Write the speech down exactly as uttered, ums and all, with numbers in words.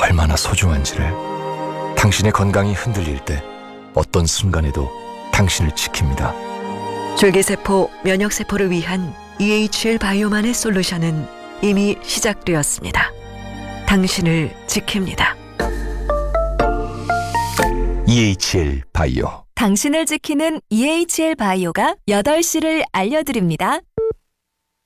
얼마나 소중한지를. 당신의 건강이 흔들릴 때 어떤 순간에도 당신을 지킵니다. 줄기세포, 면역세포를 위한 이에이치엘 바이오만의 솔루션은 이미 시작되었습니다. 당신을 지킵니다. 이에이치엘 바이오. 당신을 지키는 이에이치엘 바이오가 여덟 시를 알려드립니다.